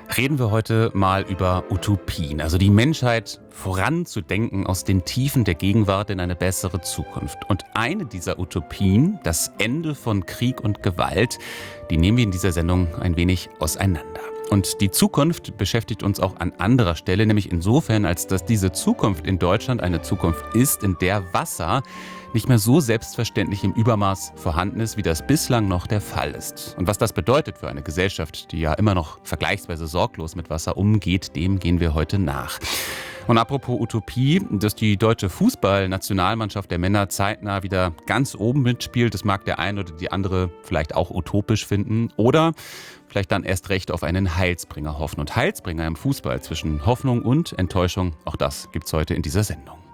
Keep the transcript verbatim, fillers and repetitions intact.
Reden wir heute mal über Utopien, also die Menschheit voranzudenken aus den Tiefen der Gegenwart in eine bessere Zukunft. Und eine dieser Utopien, das Ende von Krieg und Gewalt, die nehmen wir in dieser Sendung ein wenig auseinander. Und die Zukunft beschäftigt uns auch an anderer Stelle, nämlich insofern, als dass diese Zukunft in Deutschland eine Zukunft ist, in der Wasser nicht mehr so selbstverständlich im Übermaß vorhanden ist, wie das bislang noch der Fall ist. Und was das bedeutet für eine Gesellschaft, die ja immer noch vergleichsweise sorglos mit Wasser umgeht, dem gehen wir heute nach. Und apropos Utopie, dass die deutsche Fußballnationalmannschaft der Männer zeitnah wieder ganz oben mitspielt, das mag der eine oder die andere vielleicht auch utopisch finden oder vielleicht dann erst recht auf einen Heilsbringer hoffen. Und Heilsbringer im Fußball zwischen Hoffnung und Enttäuschung, auch das gibt's heute in dieser Sendung.